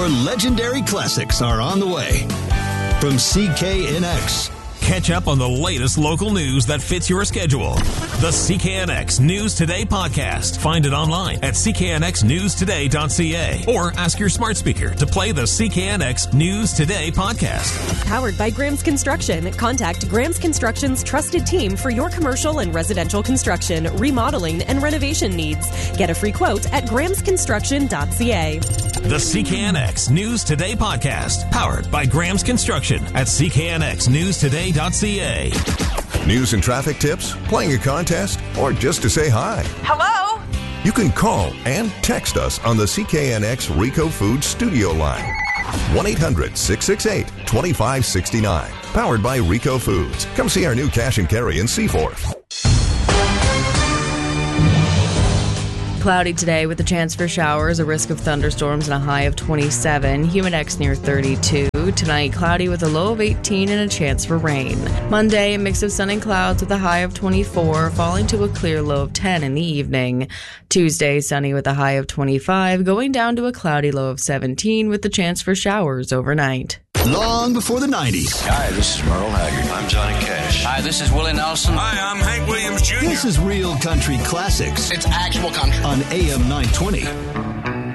Your legendary classics are on the way. From CKNX. Catch up on the latest local news that fits your schedule. The CKNX News Today podcast. Find it online at cknxnewstoday.ca or ask your smart speaker to play the CKNX News Today podcast. Powered by Graham's Construction. Contact Graham's Construction's trusted team for your commercial and residential construction, remodeling, and renovation needs. Get a free quote at grahamsconstruction.ca. The CKNX News Today podcast. Powered by Graham's Construction at cknxnewstoday.ca. News and traffic tips, playing a contest, or just to say hi. Hello? You can call and text us on the CKNX Rico Foods studio line. 1-800-668-2569. Powered by Rico Foods. Come see our new cash and carry in Seaforth. Cloudy today with a chance for showers, a risk of thunderstorms, and a high of 27. Humidex near 32. Tonight, cloudy with a low of 18 and a chance for rain. Monday, a mix of sun and clouds with a high of 24, falling to a clear low of 10 in the evening. Tuesday, sunny with a high of 25, going down to a cloudy low of 17 with the chance for showers overnight. Long before the 90s. Hi, this is Merle Haggard. I'm Johnny Cash. Hi, this is Willie Nelson. Hi, I'm Hank Williams Jr. This is Real Country Classics. It's actual country. On AM 920.